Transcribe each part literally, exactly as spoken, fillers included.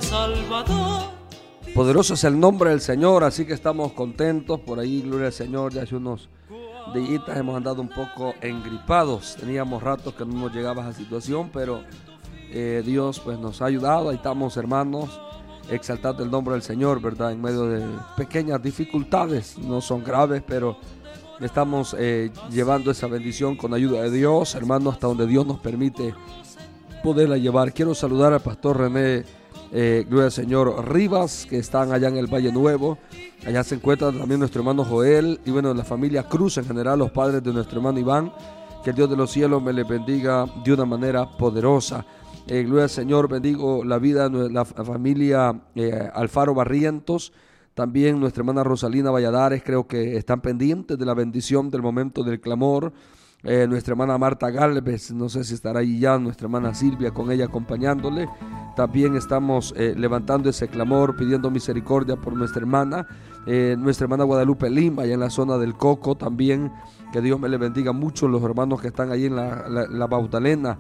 Salvador. Poderoso es el nombre del Señor, así que estamos contentos por ahí, gloria al Señor. Ya hace unos días hemos andado un poco engripados, teníamos ratos que no nos llegaba esa situación, pero eh, Dios pues nos ha ayudado. Ahí estamos, hermanos, exaltando el nombre del Señor, ¿verdad? En medio de pequeñas dificultades, no son graves, pero estamos eh, llevando esa bendición con ayuda de Dios, hermanos, hasta donde Dios nos permite poderla llevar. Quiero saludar al pastor René, eh, gloria al Señor, Rivas, que están allá en el Valle Nuevo. Allá se encuentra también nuestro hermano Joel y bueno, la familia Cruz en general, los padres de nuestro hermano Iván. Que el Dios de los cielos me les bendiga de una manera poderosa. Eh, gloria al Señor, bendigo la vida de la familia eh, Alfaro Barrientos. También nuestra hermana Rosalina Valladares, creo que están pendientes de la bendición del momento del clamor. Eh, nuestra hermana Marta Galvez, no sé si estará ahí ya, nuestra hermana Silvia con ella acompañándole. También estamos eh, levantando ese clamor, pidiendo misericordia por nuestra hermana, eh, nuestra hermana Guadalupe Lima, allá en la zona del Coco también. Que Dios me le bendiga mucho, los hermanos que están ahí en la, la, la Bautalena.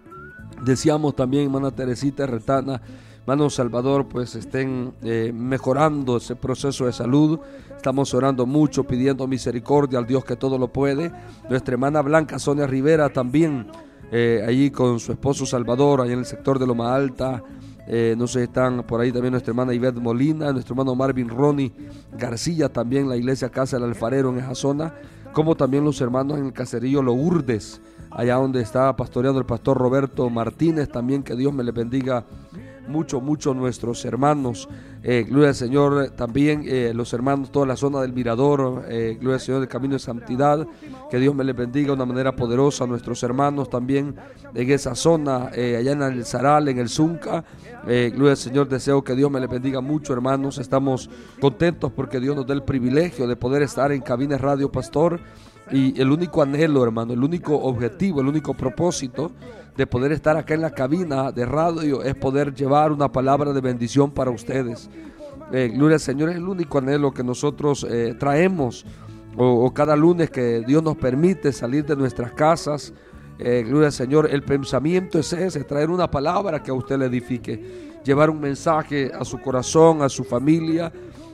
Deseamos también, hermana Teresita Retana, hermano Salvador, pues estén eh, mejorando ese proceso de salud. Estamos orando mucho, pidiendo misericordia al Dios que todo lo puede. Nuestra hermana Blanca Sonia Rivera también, eh, allí con su esposo Salvador, allá en el sector de Loma Alta. Eh, no sé, están por ahí también nuestra hermana Ivette Molina, nuestro hermano Marvin Ronnie García, también la iglesia Casa del Alfarero en esa zona, como también los hermanos en el caserío Lourdes, allá donde está pastoreando el pastor Roberto Martínez. También que Dios me le bendiga mucho, mucho nuestros hermanos. Eh, gloria al Señor, también eh, los hermanos, toda la zona del Mirador, eh, gloria al Señor del Camino de Santidad, que Dios me les bendiga de una manera poderosa. Nuestros hermanos también en esa zona, eh, allá en el Zaral, en el Zunca, eh, gloria al Señor, deseo que Dios me les bendiga mucho, hermanos. Estamos contentos porque Dios nos da el privilegio de poder estar en Cabines Radio Pastor. Y el único anhelo, hermano, el único objetivo, el único propósito de poder estar acá en la cabina de radio es poder llevar una palabra de bendición para ustedes. Eh, gloria al Señor, es el único anhelo que nosotros eh, traemos o, o cada lunes que Dios nos permite salir de nuestras casas. Eh, gloria al Señor, el pensamiento es ese, traer una palabra que a usted le edifique, llevar un mensaje a su corazón, a su familia.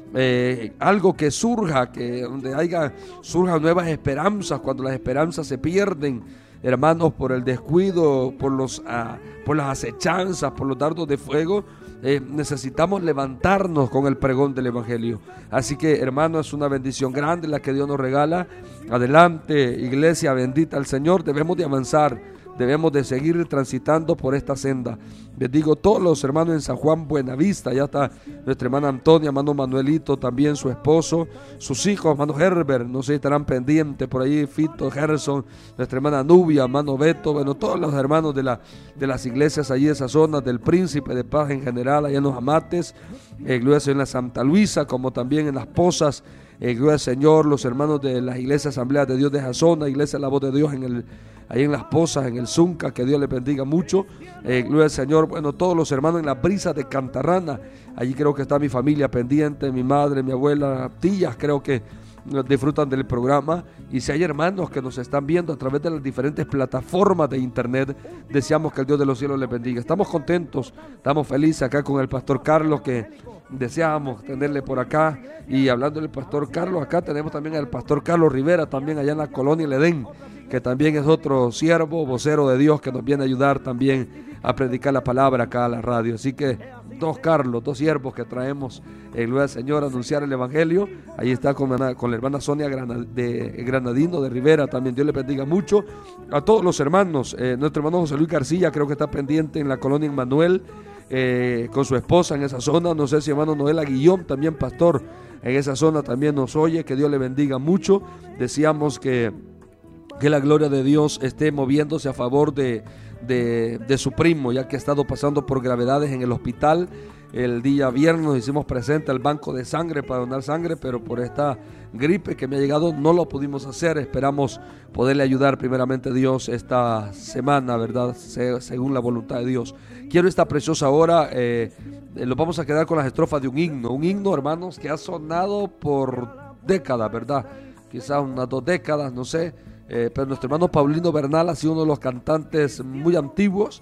Eh, algo que surja, que donde haya surjan nuevas esperanzas cuando las esperanzas se pierden, hermanos, por el descuido, por los uh, por las acechanzas, por los dardos de fuego. Eh, necesitamos levantarnos con el pregón del Evangelio. Así que, hermanos, es una bendición grande la que Dios nos regala. Adelante, iglesia bendita al Señor. Debemos de avanzar, debemos de seguir transitando por esta senda. Bendigo todos los hermanos en San Juan Buenavista. Ya está nuestra hermana Antonia, hermano Manuelito, también su esposo, sus hijos, hermano Herbert, no sé si estarán pendientes por ahí, Fito, Gerson, nuestra hermana Nubia, hermano Beto, bueno, todos los hermanos de, la, de las iglesias allí de esa zona, del Príncipe de Paz en general, allá en los Amates, eh, gloria al Señor en la Santa Luisa, como también en las Pozas. Eh, gloria al Señor, los hermanos de las iglesias Asambleas de Dios de esa zona, iglesia La Voz de Dios en el ahí en las Pozas, en el Zunca, que Dios les bendiga mucho. Eh, gloria al Señor, bueno, todos los hermanos en la Brisa de Cantarrana, allí creo que está mi familia pendiente, mi madre, mi abuela, tías, creo que disfrutan del programa. Y si hay hermanos que nos están viendo a través de las diferentes plataformas de internet, deseamos que el Dios de los cielos les bendiga. Estamos contentos, estamos felices acá con el pastor Carlos, que deseamos tenerle por acá. Y hablando del pastor Carlos, acá tenemos también al pastor Carlos Rivera, también allá en la colonia El Edén, que también es otro siervo, vocero de Dios, que nos viene a ayudar también a predicar la palabra acá a la radio. Así que dos Carlos, dos siervos que traemos en gloria al Señor a anunciar el Evangelio. Ahí está con, con la hermana Sonia Granad, de Granadino de Rivera, también Dios le bendiga mucho. A todos los hermanos, eh, nuestro hermano José Luis García creo que está pendiente en la colonia Emmanuel, eh, con su esposa en esa zona. No sé si hermano Noel Aguillón, también pastor en esa zona, también nos oye. Que Dios le bendiga mucho. Decíamos que que la gloria de Dios esté moviéndose a favor de, de, de su primo, ya que ha estado pasando por gravedades en el hospital. El día viernes nos hicimos presente al banco de sangre para donar sangre, pero por esta gripe que me ha llegado no lo pudimos hacer. Esperamos poderle ayudar primeramente Dios esta semana, ¿verdad? Se, según la voluntad de Dios. Quiero esta preciosa hora, eh, nos vamos a quedar con las estrofas de un himno, un himno, hermanos, que ha sonado por décadas, ¿verdad? Quizás unas dos décadas, no sé. Eh, pero nuestro hermano Paulino Bernal ha sido uno de los cantantes muy antiguos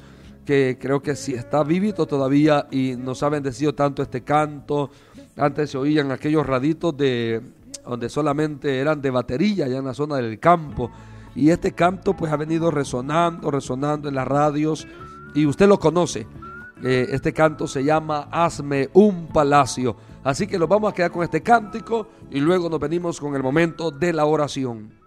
que creo que sí está vivito todavía y nos ha bendecido tanto este canto. Antes se oían aquellos raditos de donde solamente eran de batería, allá en la zona del campo, y este canto pues ha venido resonando, resonando en las radios, y usted lo conoce. Eh, este canto se llama Hazme un Palacio. Así que nos vamos a quedar con este cántico y luego nos venimos con el momento de la oración.